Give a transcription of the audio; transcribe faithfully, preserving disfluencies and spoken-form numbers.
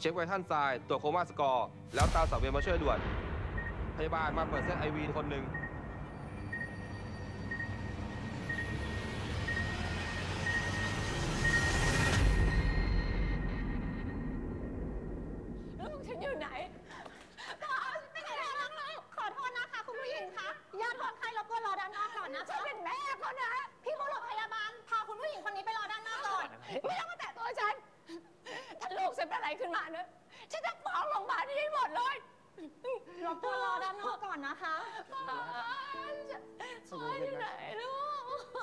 ช็คไวทัลไซน์ตรวจโคม่าสกอร์แล้วตามสังเวียนมาช่วยด่วนพยาบาลมาเปิดเส้นไอวีคนหนึ่งลูกฉันอยู่ไหนไม่ได้แล้วลูกขอโทษนะคะคุณผู้หญิงคะญาติคนไข้รบกวนรอด้านนอกก่อนนะคะฉันเป็นแม่เขานะพี่บุรุษพยาบาลพาคุณผู้หญิงคนนี้ไปรอด้านนอกก่อนไม่ต้องมาแตะตัวฉันถ้าลูกฉันเป็นอะไรขึ้นมาเนอะฉันจะฟ้องโรงพยาบาลนี้ให้หมดเลยรบกวนรอด้านนอกก่อนนะคะฉันอยู่ไหนลูก